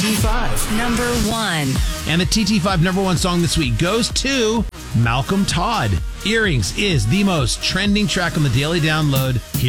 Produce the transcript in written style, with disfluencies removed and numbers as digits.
TT5. Number 1. And the TT5 number 1 song this week goes to Malcolm Todd. Earrings is the most trending track on the Daily Download.